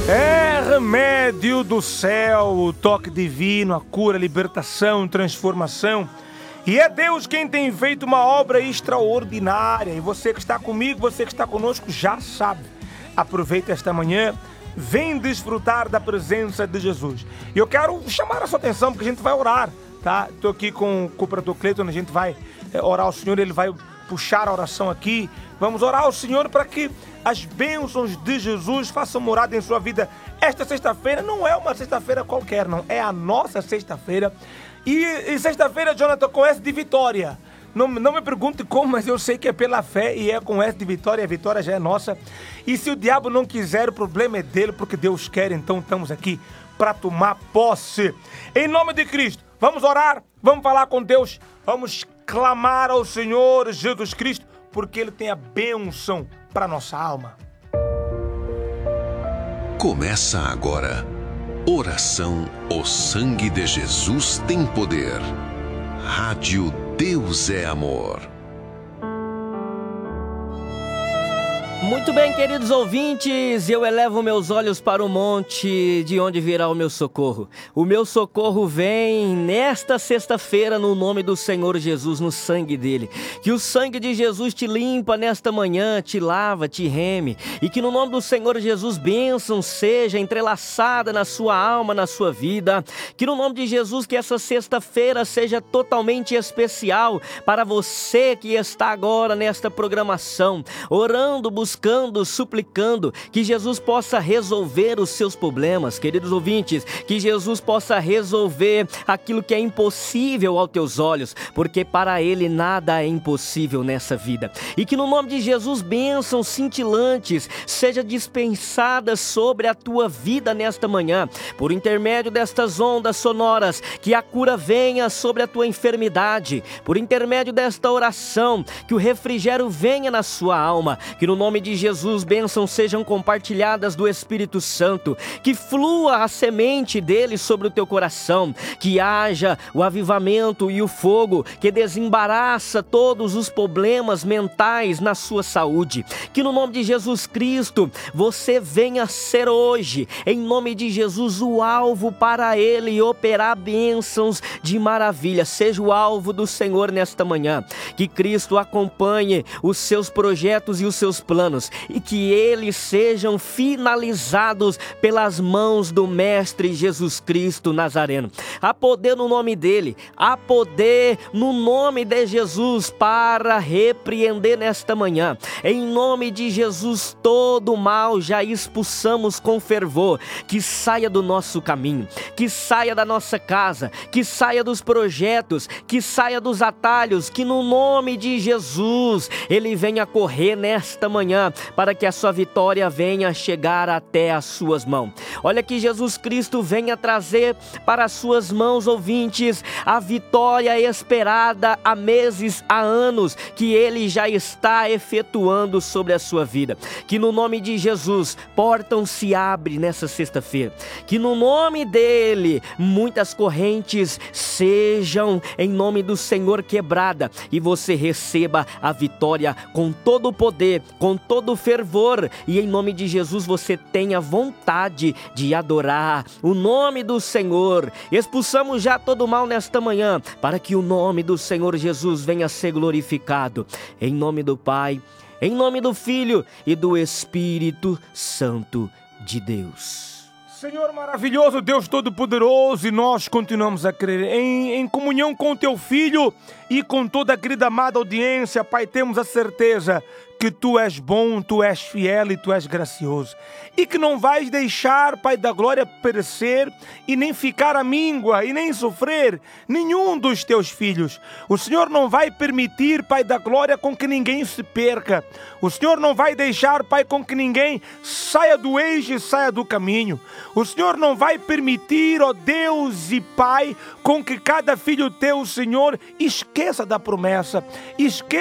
É remédio do céu, o toque divino, a cura, a libertação, transformação. E é Deus quem tem feito uma obra extraordinária. E você que está comigo, você que está conosco, já sabe. Aproveita esta manhã, vem desfrutar da presença de Jesus. E eu quero chamar a sua atenção, porque a gente vai orar, tá? Estou aqui com o pastor Cleiton, a gente vai orar ao Senhor, ele vai puxar a oração aqui. Vamos orar ao Senhor para que as bênçãos de Jesus façam morada em sua vida. Esta sexta-feira não é uma sexta-feira qualquer, não. É a nossa sexta-feira. E sexta-feira, Jonathan, com S de vitória. Não me pergunte como, mas eu sei que é pela fé e é com S de vitória. A vitória já é nossa. E se o diabo não quiser, o problema é dele, porque Deus quer. Então estamos aqui para tomar posse. Em nome de Cristo, vamos orar, vamos falar com Deus, vamos clamar ao Senhor Jesus Cristo, porque Ele tem a bênção para nossa alma. Começa agora. Oração O Sangue de Jesus tem poder. Rádio Deus é Amor. Muito bem, queridos ouvintes, eu elevo meus olhos para o monte, de onde virá o meu socorro. O meu socorro vem nesta sexta-feira no nome do Senhor Jesus, no sangue dele. Que o sangue de Jesus te limpa nesta manhã, te lava, te reme. E que no nome do Senhor Jesus, bênção seja entrelaçada na sua alma, na sua vida. Que no nome de Jesus, que essa sexta-feira seja totalmente especial para você que está agora nesta programação, orando, buscando, suplicando, que Jesus possa resolver os seus problemas, queridos ouvintes, que Jesus possa resolver aquilo que é impossível aos teus olhos, porque para Ele nada é impossível nessa vida. E que no nome de Jesus, bênçãos cintilantes sejam dispensadas sobre a tua vida nesta manhã, por intermédio destas ondas sonoras, que a cura venha sobre a tua enfermidade, por intermédio desta oração, que o refrigério venha na sua alma, que no nome de Jesus, bênçãos sejam compartilhadas do Espírito Santo, que flua a semente dele sobre o teu coração, que haja o avivamento e o fogo que desembaraça todos os problemas mentais na sua saúde, que no nome de Jesus Cristo, você venha ser hoje, em nome de Jesus, o alvo para ele operar bênçãos de maravilha. Seja o alvo do Senhor nesta manhã, que Cristo acompanhe os seus projetos e os seus planos, e que eles sejam finalizados pelas mãos do Mestre Jesus Cristo Nazareno. Há poder no nome dele, há poder no nome de Jesus para repreender nesta manhã. Em nome de Jesus, todo mal já expulsamos com fervor, que saia do nosso caminho, que saia da nossa casa, que saia dos projetos, que saia dos atalhos, que no nome de Jesus ele venha correr nesta manhã, para que a sua vitória venha chegar até as suas mãos. Olha que Jesus Cristo venha trazer para as suas mãos, ouvintes, a vitória esperada há meses, há anos, que ele já está efetuando sobre a sua vida. Que no nome de Jesus, portas se abrem nessa sexta-feira. Que no nome dele, muitas correntes sejam, em nome do Senhor, quebrada, e você receba a vitória com todo o poder, com todo o fervor, e em nome de Jesus você tenha vontade de adorar o nome do Senhor. Expulsamos já todo o mal nesta manhã, para que o nome do Senhor Jesus venha a ser glorificado. Em nome do Pai, em nome do Filho e do Espírito Santo de Deus. Senhor maravilhoso, Deus Todo-Poderoso, e nós continuamos a crer em comunhão com o Teu Filho e com toda a querida amada audiência. Pai, temos a certeza que Tu és bom, Tu és fiel e Tu és gracioso. E que não vais deixar, Pai da glória, perecer e nem ficar à míngua e nem sofrer nenhum dos Teus filhos. O Senhor não vai permitir, Pai da glória, com que ninguém se perca. O Senhor não vai deixar, Pai, com que ninguém saia do eixo e saia do caminho. O Senhor não vai permitir, ó Deus e Pai, com que cada filho Teu, Senhor, esqueça da promessa, esqueça